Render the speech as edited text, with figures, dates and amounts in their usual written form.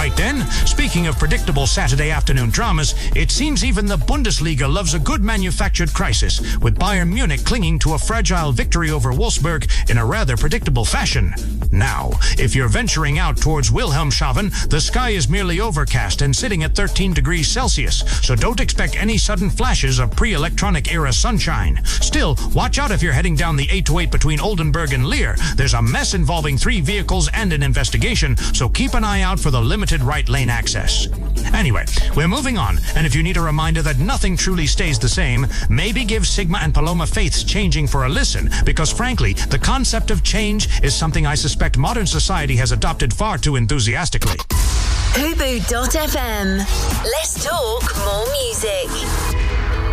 Right then, speaking of predictable Saturday afternoon dramas, it seems even the Bundesliga loves a good manufactured crisis, with Bayern Munich clinging to a fragile victory over Wolfsburg in a rather predictable fashion. Now, if you're venturing out towards Wilhelmshaven, the sky is merely overcast and sitting at 13 degrees Celsius, so don't expect any sudden flashes of pre-electronic era sunshine. Still, watch out if you're heading down the 828 between Oldenburg and Leer. There's a mess involving 3 vehicles and an investigation, so keep an eye out for the limited right lane access. Anyway, we're moving on, and if you need a reminder that nothing truly stays the same, maybe give Sigma and Paloma Faith's Changing for a listen, because frankly, the concept of change is something I suspect modern society has adopted far too enthusiastically. Hubu.fm. Let's talk more music.